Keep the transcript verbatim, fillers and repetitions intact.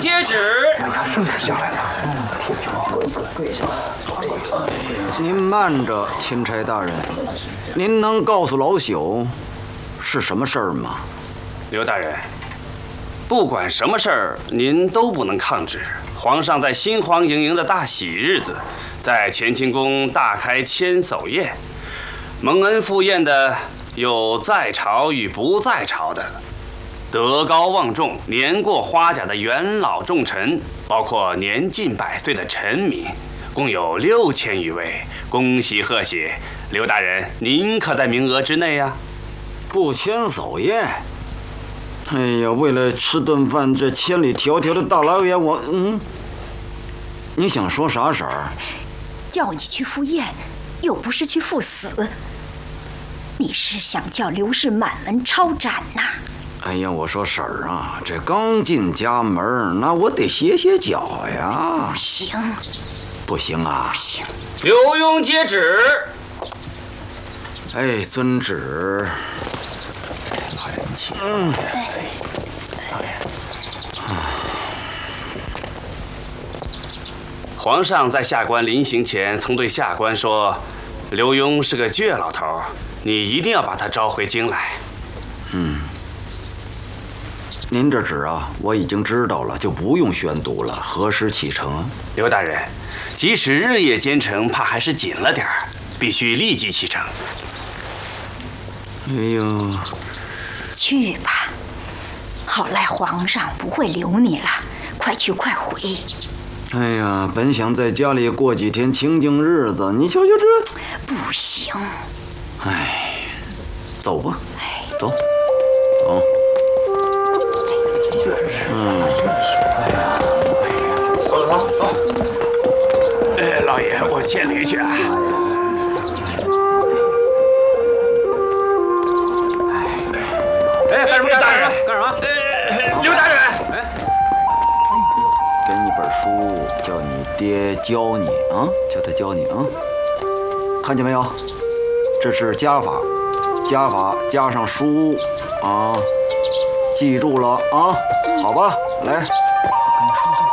接旨。 圣旨下来了。 您慢着，钦差大人，您能告诉老朽是什么事儿吗？ 刘大人，不管什么事儿，您都不能抗旨。皇上在心慌盈盈的大喜日子，在乾清宫大开千叟宴，蒙恩赴宴的有在朝与不在朝的，德高望重、年过花甲的元老重臣，包括年近百岁的臣民，共有六千余位，恭喜贺喜。刘大人，您可在名额之内呀？ 不千叟宴。哎呀，为了吃顿饭，这千里迢迢的大老远，我嗯，你想说啥事儿？ 叫你去赴宴，又不是去赴死。你是想叫刘氏满门抄斩呐？ 哎呀，我说婶儿啊，这刚进家门，那我得歇歇脚呀。 不行， 不行啊！ 不行。 刘墉接旨。 哎，遵旨。 老人请。 嗯。 皇上在下官临行前曾对下官说，刘墉是个倔老头，你一定要把他招回京来。 嗯。您这旨啊，我已经知道了，就不用宣读了。何时启程？ 刘大人，即使日夜兼程，怕还是紧了点儿，必须立即启程。 哎呦， 去吧，好赖皇上不会留你了，快去快回。 哎呀，本想在家里过几天清静日子，你瞧瞧这， 不行。 哎，走吧， 哎， 走，走。嗯， 走走走。哎，老爷，我牵驴去啊。 哎，干什么？ 大人， 干什么？ 呃，刘大人， 哎， 给你本书，叫你爹教你啊，叫他教你啊。看见没有？这是家法，家法加上书啊，记住了啊，好吧，来。